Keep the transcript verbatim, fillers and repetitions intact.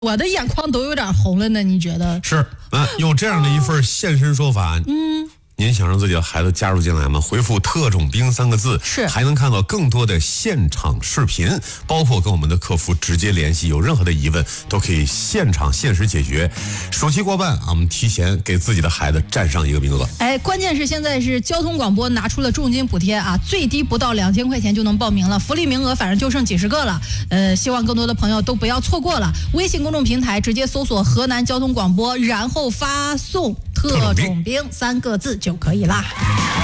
我的眼眶都有点红了呢，你觉得？ 是啊，有这样的一份现身说法，嗯。您想让自己的孩子加入进来吗？回复特种兵三个字， 是还能看到更多的现场视频，包括跟我们的客服直接联系，有任何的疑问都可以现场限时解决。暑期过半啊，我们提前给自己的孩子占上一个名额。 哎，关键是现在是交通广播拿出了重金补贴啊，最低不到两千块钱就能报名了，福利名额反正就剩几十个了。呃，希望更多的朋友都不要错过了。微信公众平台直接搜索河南交通广播，然后发送特种兵三个字就可以啦。